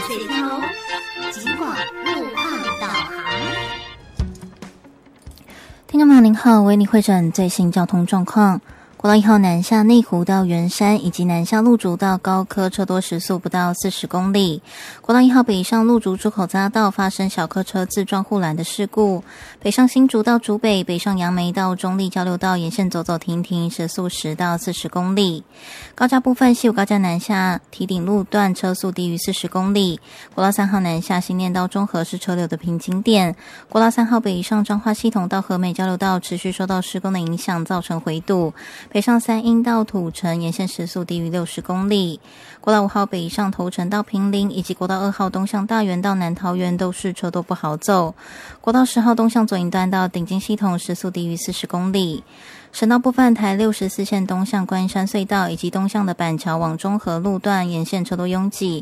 水天龙，尽管路况导航。听众朋友您好，为您汇整最新交通状况。国道1号南下内湖到圆山以及南下路竹到高科车多时速不到40公里。国道1号北上路竹出口匝道发生小客车自撞护栏的事故。北上新竹到竹北，北上杨梅到中立交流道沿线走走停停，时速10到40公里。高架部分，西武高架南下堤顶路段车速低于40公里。国道3号南下新店到中和是车流的瓶颈点。国道3号北上彰化系统到和美交流道持续受到施工的影响，造成回堵。北上三鶯到土城沿线时速低于60公里。国道5号北上头城到坪林，以及国道2号东向大园到南桃园都是车多不好走。国道10号东向左营段到顶金系统时速低于40公里。省道部分，台64线东向观音山隧道以及东向的板桥往中和路段沿线车多拥挤，